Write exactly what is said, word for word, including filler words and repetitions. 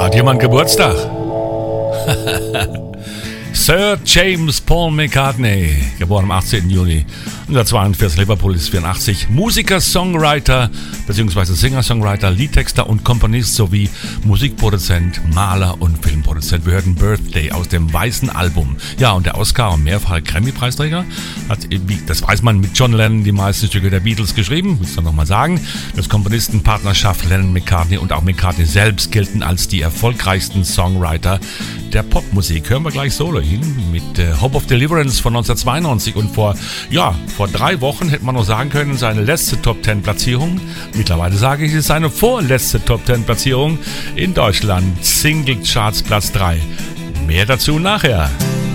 Hat jemand Geburtstag? Sir James Paul McCartney, geboren am achtzehnten Juli neunzehnhundertzweiundvierzig, Liverpool ist vierundachtzig, Musiker, Songwriter bzw. Singer-Songwriter, Liedtexter und Komponist sowie Musikproduzent, Maler und Filmproduzent. Wir hörten Birthday aus dem Weißen Album. Ja, und der Oscar- und mehrfache Grammy-Preisträger hat, das weiß man, mit John Lennon die meisten Stücke der Beatles geschrieben, muss ich dann nochmal sagen. Das Komponistenpartnerschaft Lennon-McCartney und auch McCartney selbst gelten als die erfolgreichsten Songwriter der Popmusik. Hören wir gleich solo hin mit äh, Hope of Deliverance von neunzehnhundertzweiundneunzig und vor, ja, vor drei Wochen hätte man noch sagen können, seine letzte Top-Ten-Platzierung. Mittlerweile sage ich, es ist seine vorletzte Top-Ten-Platzierung in Deutschland. Single Charts Platz drei. Mehr dazu nachher.